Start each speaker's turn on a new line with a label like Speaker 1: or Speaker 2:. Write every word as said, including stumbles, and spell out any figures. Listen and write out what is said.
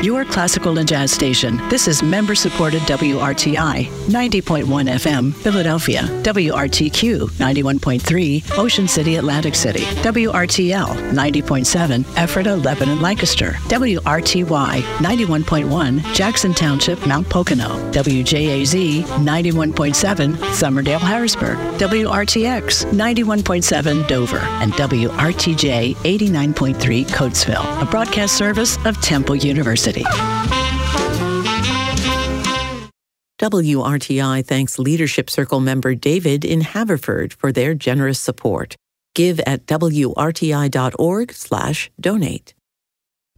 Speaker 1: your classical and jazz station. This is member-supported W R T I, ninety point one F M, Philadelphia. W R T Q, ninety-one point three, Ocean City, Atlantic City. W R T L, ninety point seven, Ephrata, Lebanon, Lancaster. W R T Y, ninety-one point one, Jackson Township, Mount Pocono. W J A Z, ninety-one point seven, Summerdale, Harrisburg. W R T X, ninety-one point seven, Dover. And W R T J, eighty-nine point three, Coatesville. A broadcast service of Temple University.
Speaker 2: W R T I thanks Leadership Circle member David in Haverford for their generous support. Give at W R T I dot org slash donate.